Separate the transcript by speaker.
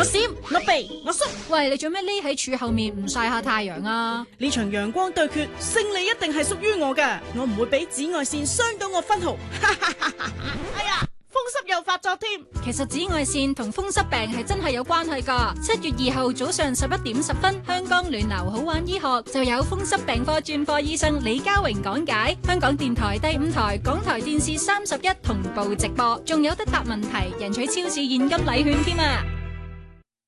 Speaker 1: 我閃，我避，我縮。
Speaker 2: 喂，你做咩匿喺柱後面唔曬下太陽啊？
Speaker 1: 呢場陽光對決，勝利一定係屬於我㗎，我唔會俾紫外線傷到我分毫。哎呀，風濕又發作添。
Speaker 2: 其實紫外線同風濕病係真係有關係㗎。7月2號早上11:10，香港暖流好玩醫學就有風濕病科專科醫生李家榮講解。香港電台第5台、港台電視31同步直播，仲有得答問題，贏取超市現金禮券添啊！